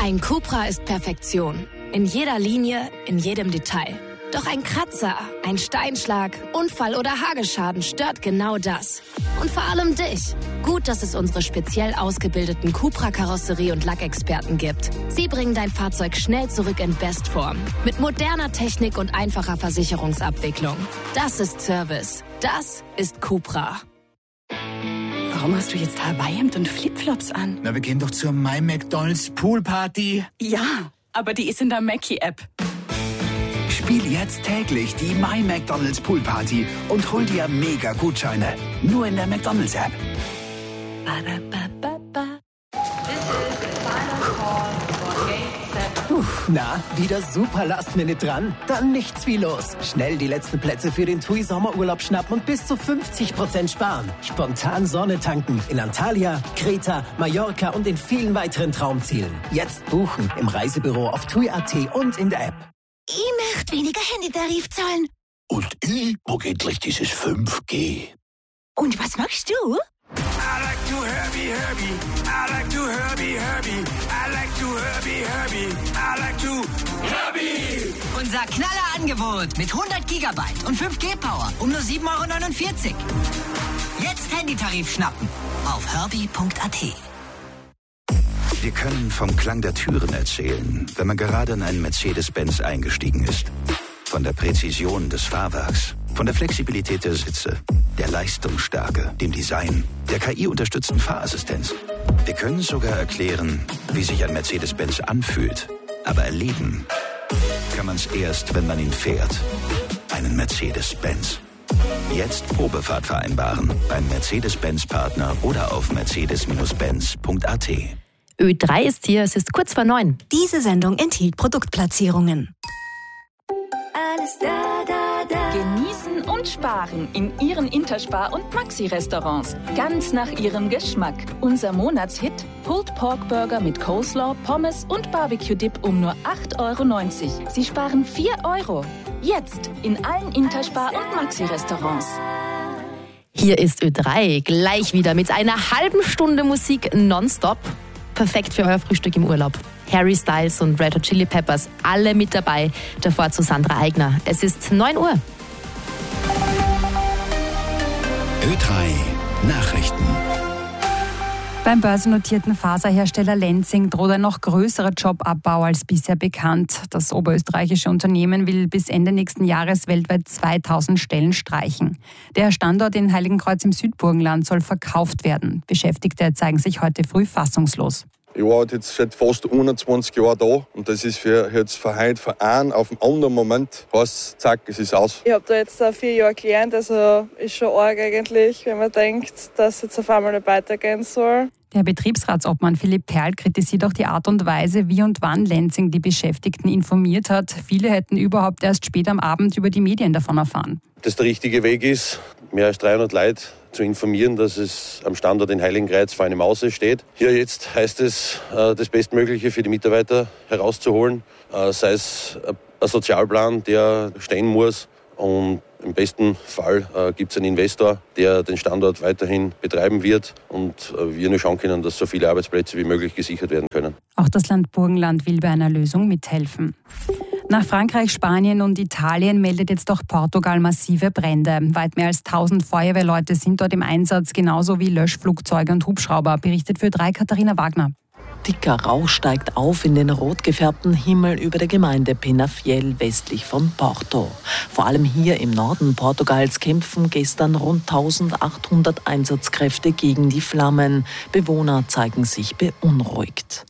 Ein Cupra ist Perfektion. In jeder Linie, in jedem Detail. Doch ein Kratzer, ein Steinschlag, Unfall oder Hagelschaden stört genau das. Und vor allem dich. Gut, dass es unsere speziell ausgebildeten Cupra-Karosserie- und Lackexperten gibt. Sie bringen dein Fahrzeug schnell zurück in Bestform. Mit moderner Technik und einfacher Versicherungsabwicklung. Das ist Service. Das ist Cupra. Warum hast du jetzt Hawaii-Hemd und Flipflops an? Na, wir gehen doch zur My McDonald's Poolparty. Ja, aber die ist in der Mackie-App. Spiel jetzt täglich die My McDonald's Poolparty und hol dir mega Gutscheine. Nur in der McDonald's App. Na, wieder super Last-Minute dran? Dann nichts wie los. Schnell die letzten Plätze für den TUI Sommerurlaub schnappen und bis zu 50% sparen. Spontan Sonne tanken in Antalya, Kreta, Mallorca und in vielen weiteren Traumzielen. Jetzt buchen im Reisebüro auf TUI.at und in der App. Ich möchte weniger Handytarif zahlen. Und ich mag endlich dieses 5G. Und was magst du? I like to Herbie. I like to Herbie. I like to Herbie. I like to Herbie. Unser Knallerangebot mit 100 Gigabyte und 5G-Power um nur 7,49 €. Jetzt Handytarif schnappen auf herbie.at. Wir können vom Klang der Türen erzählen, wenn man gerade in einen Mercedes-Benz eingestiegen ist. Von der Präzision des Fahrwerks, von der Flexibilität der Sitze, der Leistungsstärke, dem Design, der KI-unterstützten Fahrassistenz. Wir können sogar erklären, wie sich ein Mercedes-Benz anfühlt. Aber erleben kann man es erst, wenn man ihn fährt. Einen Mercedes-Benz. Jetzt Probefahrt vereinbaren beim Mercedes-Benz-Partner oder auf mercedes-benz.at. Ö3 ist hier, es ist kurz vor 9. Diese Sendung enthielt Produktplatzierungen. Alles da, da, da. Genießen und sparen in Ihren Interspar- und Maxi-Restaurants. Ganz nach Ihrem Geschmack. Unser Monatshit: Pulled Pork Burger mit Coleslaw, Pommes und Barbecue-Dip um nur 8,90 €. Sie sparen 4 €. Jetzt in allen Interspar- und Maxi-Restaurants. Hier ist Ö3, gleich wieder mit einer halben Stunde Musik nonstop. Perfekt für euer Frühstück im Urlaub. Harry Styles und Red Hot Chili Peppers, alle mit dabei. Davor zu Sandra Eigner. Es ist 9 Uhr. Ö3 Nachrichten. Beim börsennotierten Faserhersteller Lenzing droht ein noch größerer Jobabbau als bisher bekannt. Das oberösterreichische Unternehmen will bis Ende nächsten Jahres weltweit 2000 Stellen streichen. Der Standort in Heiligenkreuz im Südburgenland soll verkauft werden. Beschäftigte zeigen sich heute früh fassungslos. Ich war jetzt seit fast 21 Jahren da und das ist für jetzt von heute von einem auf den anderen Moment, heißt zack, es ist aus. Ich habe da jetzt 4 Jahre gelernt, also ist schon arg eigentlich, wenn man denkt, dass es jetzt auf einmal nicht weitergehen soll. Der Betriebsratsobmann Philipp Perl kritisiert auch die Art und Weise, wie und wann Lenzing die Beschäftigten informiert hat. Viele hätten überhaupt erst spät am Abend über die Medien davon erfahren. Dass der richtige Weg ist, mehr als 300 Leute zu informieren, dass es am Standort in Heiligenkreuz vor einem Hause steht. Hier jetzt heißt es, das Bestmögliche für die Mitarbeiter herauszuholen, sei es ein Sozialplan, der stehen muss, und im besten Fall gibt es einen Investor, der den Standort weiterhin betreiben wird und wir nur schauen können, dass so viele Arbeitsplätze wie möglich gesichert werden können. Auch das Land Burgenland will bei einer Lösung mithelfen. Nach Frankreich, Spanien und Italien meldet jetzt auch Portugal massive Brände. Weit mehr als 1000 Feuerwehrleute sind dort im Einsatz, genauso wie Löschflugzeuge und Hubschrauber, berichtet für Ö3 Katharina Wagner. Dicker Rauch steigt auf in den rot gefärbten Himmel über der Gemeinde Penafiel westlich von Porto. Vor allem hier im Norden Portugals kämpfen gestern rund 1800 Einsatzkräfte gegen die Flammen. Bewohner zeigen sich beunruhigt.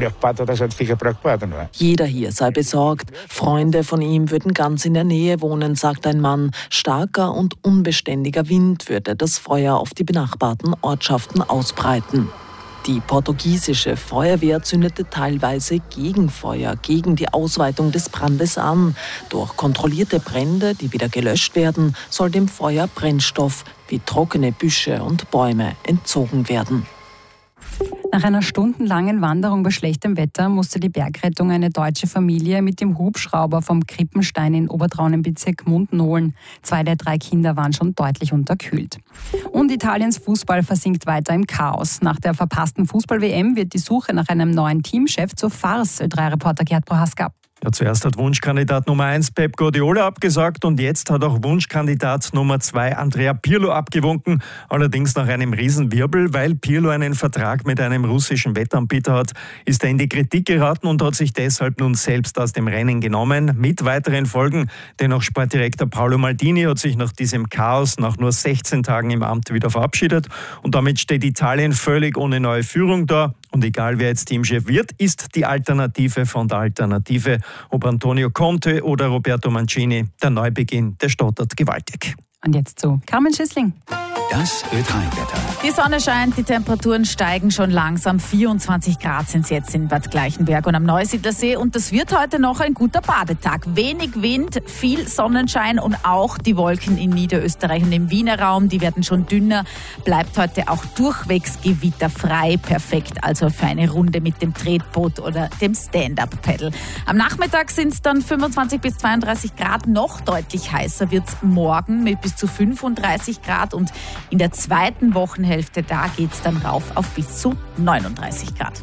Jeder hier sei besorgt. Freunde von ihm würden ganz in der Nähe wohnen, sagt ein Mann. Starker und unbeständiger Wind würde das Feuer auf die benachbarten Ortschaften ausbreiten. Die portugiesische Feuerwehr zündete teilweise Gegenfeuer gegen die Ausweitung des Brandes an. Durch kontrollierte Brände, die wieder gelöscht werden, soll dem Feuer Brennstoff wie trockene Büsche und Bäume entzogen werden. Nach einer stundenlangen Wanderung bei schlechtem Wetter musste die Bergrettung eine deutsche Familie mit dem Hubschrauber vom Krippenstein in Obertraun im Bezirk Gmunden holen. 2 der 3 Kinder waren schon deutlich unterkühlt. Und Italiens Fußball versinkt weiter im Chaos. Nach der verpassten Fußball-WM wird die Suche nach einem neuen Teamchef zur Farce, Ö3-Reporter Gerd Prohaska. Ja, zuerst hat Wunschkandidat Nummer 1 Pep Guardiola abgesagt und jetzt hat auch Wunschkandidat Nummer 2 Andrea Pirlo abgewunken. Allerdings nach einem Riesenwirbel, weil Pirlo einen Vertrag mit einem russischen Wettanbieter hat, ist er in die Kritik geraten und hat sich deshalb nun selbst aus dem Rennen genommen, mit weiteren Folgen. Denn auch Sportdirektor Paolo Maldini hat sich nach diesem Chaos nach nur 16 Tagen im Amt wieder verabschiedet. Und damit steht Italien völlig ohne neue Führung da. Und egal wer jetzt Teamchef wird, ist die Alternative von der Alternative. Ob Antonio Conte oder Roberto Mancini, der Neubeginn, der stottert gewaltig. Und jetzt zu Carmen Schissling. Das Ö3-Wetter. Die Sonne scheint, die Temperaturen steigen schon langsam. 24 Grad sind es jetzt in Bad Gleichenberg und am Neusiedlersee. Und das wird heute noch ein guter Badetag. Wenig Wind, viel Sonnenschein und auch die Wolken in Niederösterreich und im Wiener Raum, die werden schon dünner. Bleibt heute auch durchwegs gewitterfrei. Perfekt also für eine Runde mit dem Tretboot oder dem Stand-Up-Paddle. Am Nachmittag sind es dann 25 bis 32 Grad. Noch deutlich heißer wird es morgen mit bis zu 35 Grad. Und in der zweiten Wochenhälfte, da geht es dann rauf auf bis zu 39 Grad.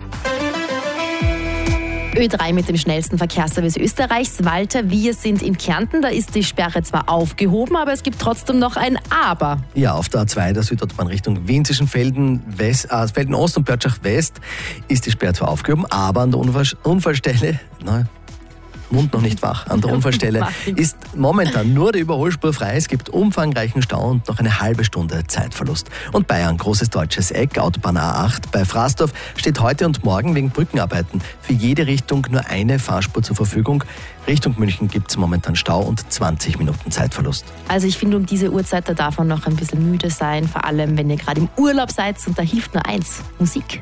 Ö3 mit dem schnellsten Verkehrsservice Österreichs. Walter, wir sind in Kärnten. Da ist die Sperre zwar aufgehoben, aber es gibt trotzdem noch ein Aber. Ja, auf der A2 der Südautobahn Richtung Wien zwischen Felden Ost und Pörtschach West ist die Sperre zwar aufgehoben, aber an der Unfallstelle, Mund noch nicht wach. An der Unfallstelle ist momentan nur die Überholspur frei. Es gibt umfangreichen Stau und noch eine halbe Stunde Zeitverlust. Und Bayern, großes deutsches Eck, Autobahn A8 bei Fraßdorf, steht heute und morgen wegen Brückenarbeiten für jede Richtung nur eine Fahrspur zur Verfügung. Richtung München gibt es momentan Stau und 20 Minuten Zeitverlust. Also ich finde, um diese Uhrzeit, da darf man noch ein bisschen müde sein, vor allem wenn ihr gerade im Urlaub seid, und da hilft nur eins: Musik.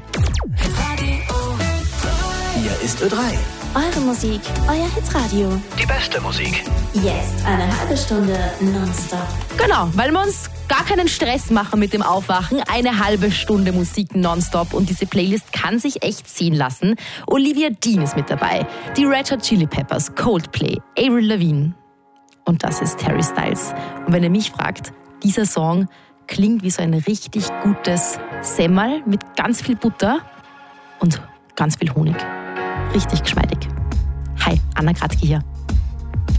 Hier ist Ö3. Eure Musik, euer Hitradio. Die beste Musik. Jetzt eine halbe Stunde nonstop. Genau, weil wir uns gar keinen Stress machen mit dem Aufwachen. Eine halbe Stunde Musik nonstop und diese Playlist kann sich echt ziehen lassen. Olivia Dean ist mit dabei, die Red Hot Chili Peppers, Coldplay, Avril Lavigne und das ist Harry Styles. Und wenn ihr mich fragt, dieser Song klingt wie so ein richtig gutes Semmel mit ganz viel Butter und ganz viel Honig. Richtig geschmeidig. Hi, Anna Kratke hier.